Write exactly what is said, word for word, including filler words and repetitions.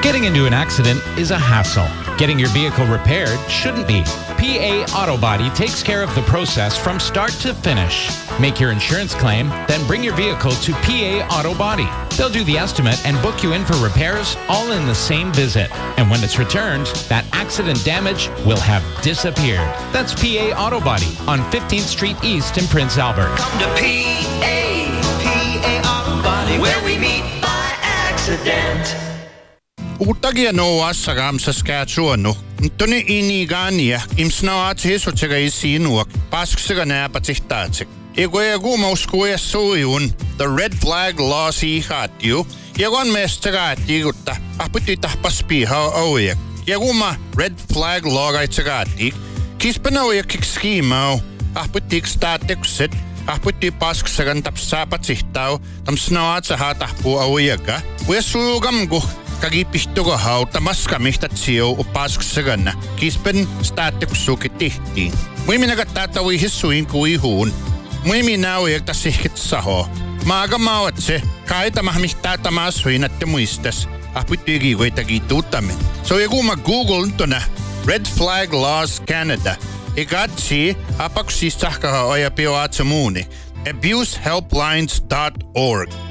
Getting into an accident is a hassle. Getting your vehicle repaired shouldn't be. P A Auto Body takes care of the process from start to finish. Make your insurance claim, then bring your vehicle to P A Auto Body. They'll do the estimate and book you in for repairs all in the same visit. And when it's returned, that accident damage will have disappeared. That's P A Auto Body on fifteenth Street East in Prince Albert. Come to P A, P A Auto Body, where we meet by accident. Utagia no asagam Saskatchewan. Tuni inigania imsnaat hisutega isinuak pasksega napatihtatsik. Iguegu moskuya suiun the red flag loss ihatju. Yagon mestagati gutta aputita paspiha oyak. Yaguma red flag logaitagati. Kispanoya kikskimo aputik statiksit aputi pasksegan tapsapatihtaw tam snaat sahatahpu oyaga. Wesugam gu Kagipihtuga hau tamaska mihtatsio upasksagana kispen staatikusukitihtiin. Muimi nagatatawi hissuin kuihuun. Muimi nauiak tasihkit saho. Maaga maawatse kaita mahmihtatamaasuin atte muistas. Aputigi goitagi tuutamen. So yaguma Google tona Red Flag Laws Canada. Igatsi apaksistahkaha oja pioatsamuuni. abuse helplines dot org.